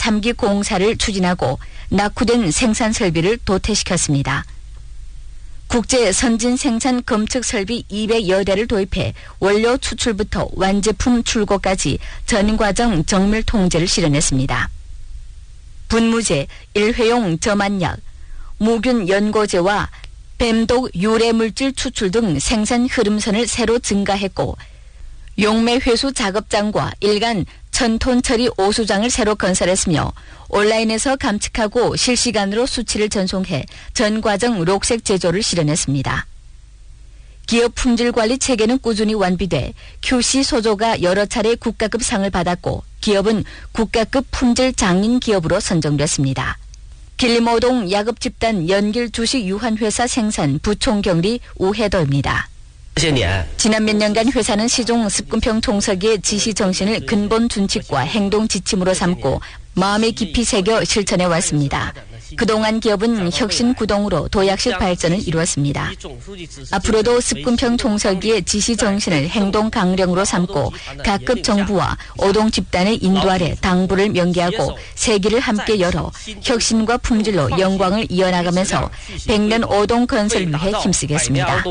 3기 공사를 추진하고 낙후된 생산 설비를 도태시켰습니다. 국제 선진 생산 검측 설비 200여 대를 도입해 원료 추출부터 완제품 출고까지 전 과정 정밀 통제를 실현했습니다. 분무제, 일회용 점안약, 무균 연고제와 뱀독 유래 물질 추출 등 생산 흐름선을 새로 증가했고 용매 회수 작업장과 일간 1000톤 처리 오수장을 새로 건설했으며 온라인에서 감측하고 실시간으로 수치를 전송해 전 과정 록색 제조를 실현했습니다. 기업 품질 관리 체계는 꾸준히 완비돼 QC 소조가 여러 차례 국가급 상을 받았고 기업은 국가급 품질 장인 기업으로 선정됐습니다. 길림오동 야급 집단 연길 주식 유한회사 생산 부총경리 우혜도입니다. 지난 몇 년간 회사는 시종 습근평 총서기의 지시 정신을 근본 준칙과 행동 지침으로 삼고 마음에 깊이 새겨 실천해 왔습니다. 그동안 기업은 혁신 구동으로 도약식 발전을 이루었습니다. 앞으로도 습근평 총서기의 지시 정신을 행동 강령으로 삼고 각급 정부와 오동 집단의 인도 아래 당부를 명기하고 세기를 함께 열어 혁신과 품질로 영광을 이어나가면서 100년 오동 건설을 위해 힘쓰겠습니다.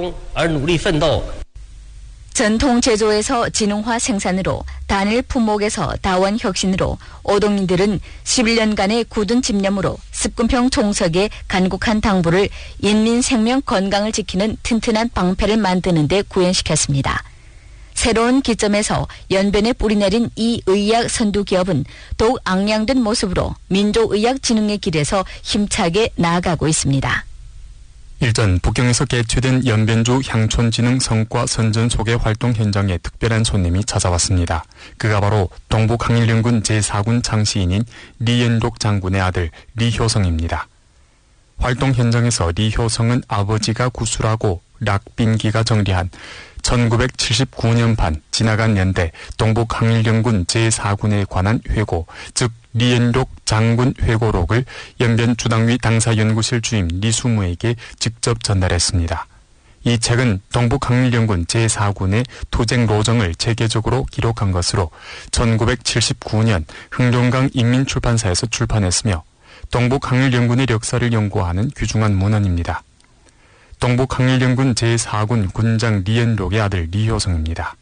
전통 제조에서 진흥화 생산으로 단일 품목에서 다원 혁신으로 오동인들은 11년간의 굳은 집념으로 습근평 총석의 간곡한 당부를 인민 생명 건강을 지키는 튼튼한 방패를 만드는 데 구현시켰습니다. 새로운 기점에서 연변에 뿌리내린 이 의학 선두 기업은 더욱 앙양된 모습으로 민족의학 진흥의 길에서 힘차게 나아가고 있습니다. 일전 북경에서 개최된 연변주 향촌진흥 성과 선전 소개 활동 현장에 특별한 손님이 찾아왔습니다. 그가 바로 동북항일연군 제4군 장시인인 리연록 장군의 아들 리효성입니다. 활동 현장에서 리효성은 아버지가 구술하고 락빈기가 정리한 1979년판 지나간 연대 동북항일연군 제4군에 관한 회고, 즉 리연록 장군 회고록을 연변 주당위 당사연구실 주임 리수무에게 직접 전달했습니다. 이 책은 동북항일연군 제4군의 투쟁 로정을 체계적으로 기록한 것으로 1979년 흥룡강 인민출판사에서 출판했으며 동북항일연군의 역사를 연구하는 귀중한 문헌입니다. 동북항일연군 제4군 군장 리연록의 아들 리효성입니다.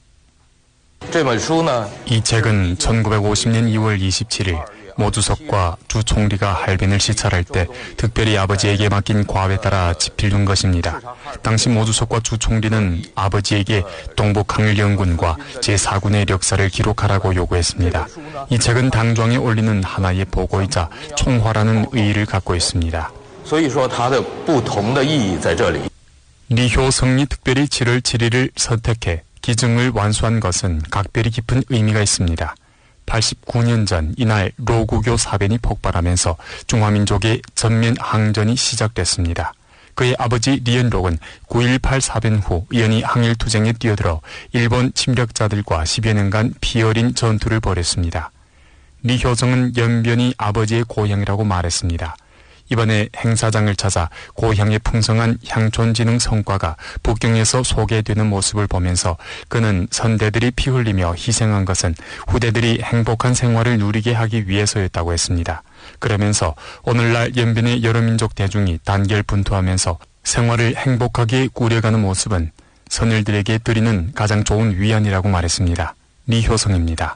이 책은 1950년 2월 27일 모주석과 주 총리가 할빈을 시찰할 때 특별히 아버지에게 맡긴 과외에 따라 집필된 것입니다. 당시 모주석과 주 총리는 아버지에게 동북항일연군과 제4군의 역사를 기록하라고 요구했습니다. 이 책은 당정에 올리는 하나의 보고이자 총화라는 의의를 갖고 있습니다. 리효성이 특별히 7월 7일을 선택해 기증을 완수한 것은 각별히 깊은 의미가 있습니다. 89년 전 이날 로구교 사변이 폭발하면서 중화민족의 전면 항전이 시작됐습니다. 그의 아버지 리연록은 9.18 사변 후 연이 항일투쟁에 뛰어들어 일본 침략자들과 10여 년간 피 어린 전투를 벌였습니다. 리효성은 연변이 아버지의 고향이라고 말했습니다. 이번에 행사장을 찾아 고향의 풍성한 향촌진흥 성과가 북경에서 소개되는 모습을 보면서 그는 선대들이 피 흘리며 희생한 것은 후대들이 행복한 생활을 누리게 하기 위해서였다고 했습니다. 그러면서 오늘날 연변의 여러 민족 대중이 단결 분투하면서 생활을 행복하게 꾸려가는 모습은 선일들에게 드리는 가장 좋은 위안이라고 말했습니다. 리효성입니다.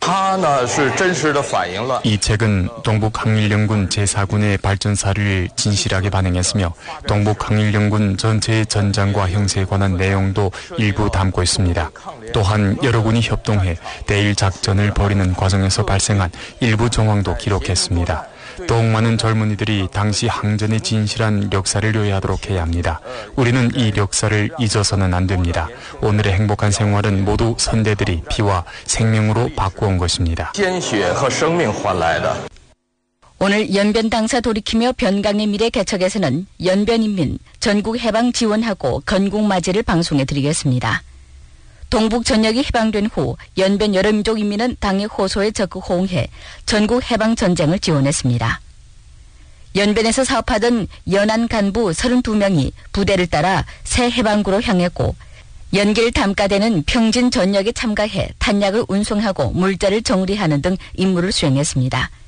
이 책은 동북항일연군 제4군의 발전사를 진실하게 반영했으며 동북항일연군 전체의 전장과 형세에 관한 내용도 일부 담고 있습니다. 또한 여러 군이 협동해 대일 작전을 벌이는 과정에서 발생한 일부 정황도 기록했습니다. 더욱 많은 젊은이들이 당시 항전의 진실한 역사를 요해하도록 해야 합니다. 우리는 이 역사를 잊어서는 안 됩니다. 오늘의 행복한 생활은 모두 선대들이 피와 생명으로 바꾸온 것입니다. 오늘 연변 당사 돌이키며 변강의 미래 개척에서는 연변인민 전국 해방 지원하고 건국 맞이를 방송해 드리겠습니다. 동북 전역이 해방된 후 연변 여러 민족 인민은 당의 호소에 적극 호응해 전국 해방 전쟁을 지원했습니다. 연변에서 사업하던 연안 간부 32명이 부대를 따라 새 해방구로 향했고 연길 담가대는 평진 전역에 참가해 탄약을 운송하고 물자를 정리하는 등 임무를 수행했습니다.